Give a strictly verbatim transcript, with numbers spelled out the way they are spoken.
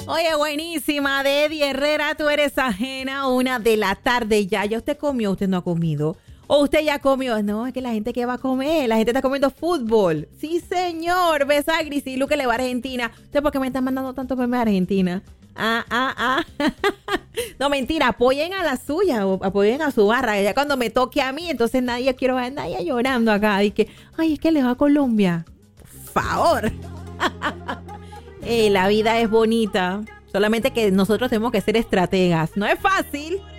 Oye, buenísima, de Eddie Herrera, tú eres ajena, una de la tarde ya. ¿Ya usted comió? ¿Usted no ha comido? ¿O usted ya comió? No, es que la gente, ¿qué va a comer? La gente está comiendo fútbol. Sí, señor. Ves a Grisilu que le va a Argentina. ¿Usted por qué me están mandando tanto memes a Argentina? Ah, ah, ah. No, mentira, apoyen a la suya, o apoyen a su barra. Ya cuando me toque a mí, entonces nadie quiero ver a nadie llorando acá. Y que, ay, es que le va a Colombia. Por favor. Eh, la vida es bonita. Solamente que nosotros tenemos que ser estrategas. No es fácil.